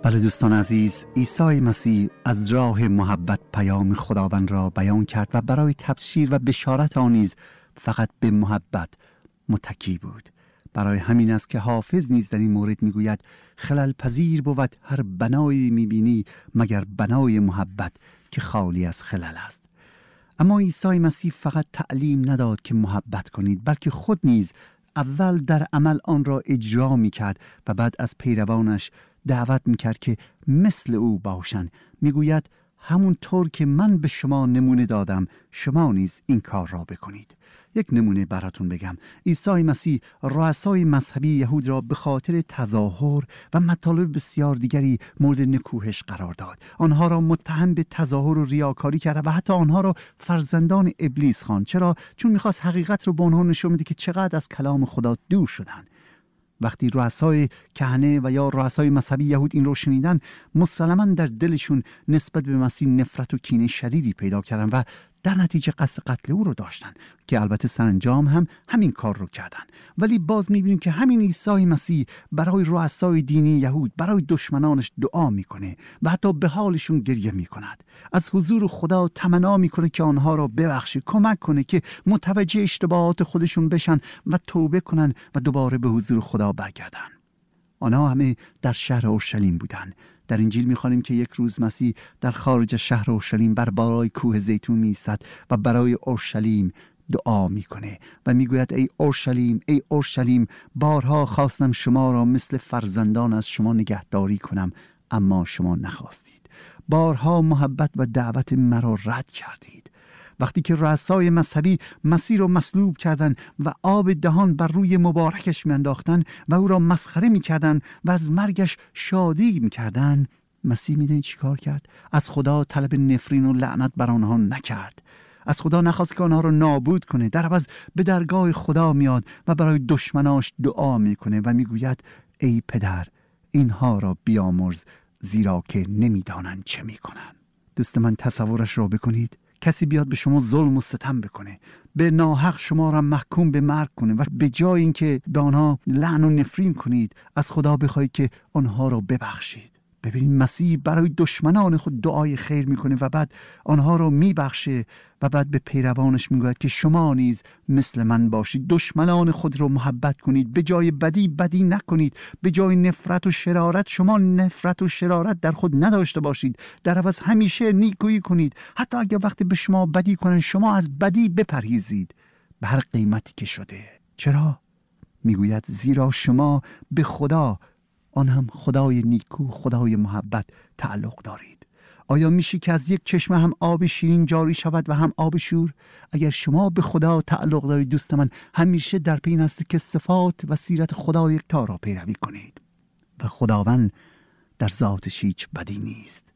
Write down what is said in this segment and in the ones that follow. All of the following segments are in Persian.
بله دوستان عزیز، عیسی مسیح از راه محبت پیام خداوند را بیان کرد و برای تبشیر و بشارت آن نیز فقط به محبت متکی بود. برای همین است که حافظ نیز در این مورد میگوید خلل پذیر بود هر بنایی میبینی مگر بنای محبت که خالی از خلل است. اما عیسی مسیح فقط تعلیم نداد که محبت کنید، بلکه خود نیز اول در عمل آن را اجرا میکرد و بعد از پیروانش دعوت میکرد که مثل او باشند. میگوید همونطور که من به شما نمونه دادم شما نیز این کار را بکنید. یک نمونه براتون بگم. عیسی مسیح رؤسای مذهبی یهود را به خاطر تظاهر و مطالب بسیار دیگری مورد نکوهش قرار داد. آنها را متهم به تظاهر و ریاکاری کرد و حتی آنها را فرزندان ابلیس خواند. چرا؟ چون میخواست حقیقت رو به آنها نشون بده که چقدر از کلام خدا دور شدن. وقتی رؤسای کهنه و یا رؤسای مذهبی یهود این رو شنیدن، مسلماً در دلشون نسبت به مسیح نفرت و کینه شدیدی پیدا کردن و در نتیجه قصد قتل او رو داشتن که البته سرانجام هم همین کار رو کردن. ولی باز میبینیم که همین عیسی مسیح برای رؤسای دینی یهود، برای دشمنانش دعا میکنه و حتی به حالشون گریه میکند. از حضور خدا تمنا میکنه که آنها را ببخشه، کمک کنه که متوجه اشتباهات خودشون بشن و توبه کنن و دوباره به حضور خدا برگردن. آنها همه در شهر اورشلیم بودن. در انجیل می‌خوانیم که یک روز مسیح در خارج شهر اورشلیم بر بالای کوه زیتون می‌ایستد و برای اورشلیم دعا میکنه و میگوید ای اورشلیم، ای اورشلیم، بارها خواستم شما را مثل فرزندان از شما نگهداری کنم اما شما نخواستید. بارها محبت و دعوت مرا رد کردید. وقتی که رؤسای مذهبی مسیح را مصلوب کردند و آب دهان بر روی مبارکش میانداختند و او را مسخره میکردند و از مرگش شادی میکردند، مسیح میدونید چی کار کرد؟ از خدا طلب نفرین و لعنت بر آنها نکرد. از خدا نخواست که آنها را نابود کنه. در عوض به درگاه خدا میاد و برای دشمناش دعا میکنه و میگوید ای پدر، اینها را بیامرز زیرا که نمیدانند چه میکنن. دوست من تصورش را بکنید. کسی بیاد به شما ظلم و ستم بکنه، به ناحق شما را محکوم به مرگ کنه و به جای اینکه به آنها لعن و نفرین کنید از خدا بخواید که آنها را ببخشید. ببینید مسیح برای دشمنان خود دعای خیر میکنه و بعد آنها را میبخشه و بعد به پیروانش میگوید که شما نیز مثل من باشید، دشمنان خود را محبت کنید، به جای بدی بدی نکنید، به جای نفرت و شرارت شما نفرت و شرارت در خود نداشته باشید، در عوض همیشه نیکویی کنید. حتی اگر وقتی به شما بدی کنن شما از بدی بپرهیزید به هر قیمتی که شده. چرا؟ میگوید زیرا شما به خدا، آن هم خدای نیکو، خدای محبت تعلق دارید. آیا میشه که از یک چشمه هم آب شیرین جاری شود و هم آب شور؟ اگر شما به خدا تعلق دارید دوست من، همیشه در پی این است که صفات و سیرت خدا یکتا را پیروی کنید. و خداوند در ذاتش هیچ بدی نیست.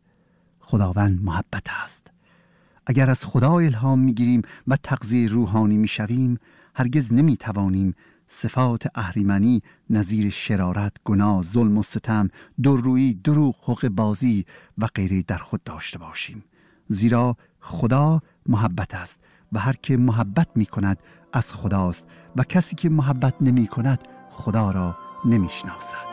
خداوند محبت است. اگر از خدا الهام میگیریم و تغذیه روحانی میشویم، هرگز نمیتوانیم صفات اهریمنی نظیر شرارت، گناه، ظلم و ستم، درویی، دروغ، حقه بازی و غیره در خود داشته باشیم. زیرا خدا محبت است و هر که محبت می کند از خداست و کسی که محبت نمی کند خدا را نمی شناسد.